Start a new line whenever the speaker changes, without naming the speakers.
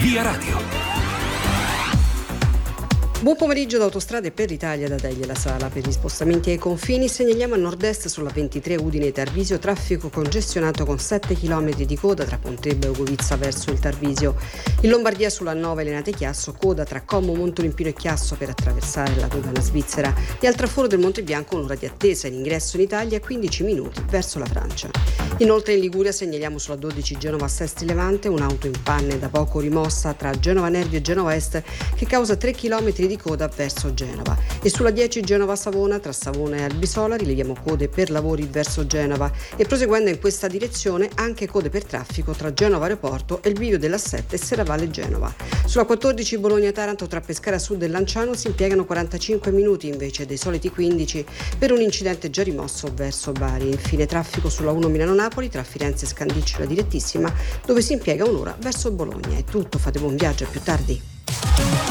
Via Radio.
Buon pomeriggio da Autostrade per l'Italia da Delia La Sala. Per gli spostamenti ai confini segnaliamo a nord-est sulla 23 Udine e Tarvisio traffico congestionato con 7 km di coda tra Pontrebbe e Ugovizza verso il Tarvisio. In Lombardia sulla 9 Lenate Chiasso coda tra Como, Montolimpino e Chiasso per attraversare la dogana svizzera e al traforo del Monte Bianco un'ora di attesa in ingresso in Italia e 15 minuti verso la Francia. Inoltre in Liguria segnaliamo sulla 12 Genova Sesti Levante un'auto in panne da poco rimossa tra Genova Nervi e Genova Est che causa 3 km di coda verso Genova e sulla 10 Genova Savona tra Savona e Albisola rileviamo code per lavori verso Genova e proseguendo in questa direzione anche code per traffico tra Genova Aeroporto e il bivio della 7 e Serravalle Genova. Sulla 14 Bologna-Taranto tra Pescara Sud e Lanciano si impiegano 45 minuti invece dei soliti 15 per un incidente già rimosso verso Bari. Infine traffico sulla 1 Milano-Napoli tra Firenze e Scandicci la direttissima dove si impiega un'ora verso Bologna. È tutto, fate buon viaggio, a più tardi.